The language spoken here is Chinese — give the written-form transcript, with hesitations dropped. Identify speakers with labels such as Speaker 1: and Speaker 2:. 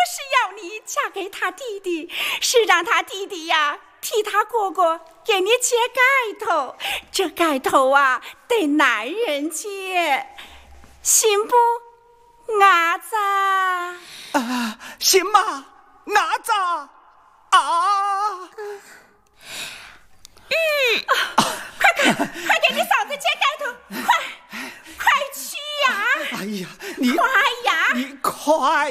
Speaker 1: 是要你嫁给他弟弟，是让他弟弟呀替他哥哥给你揭盖头。这盖头啊，得男人揭，信不，伢子？
Speaker 2: 行吗？伢子啊！
Speaker 1: 快给你嫂子揭盖头，快去呀！
Speaker 2: 哎呀，
Speaker 1: 快呀！
Speaker 2: 你快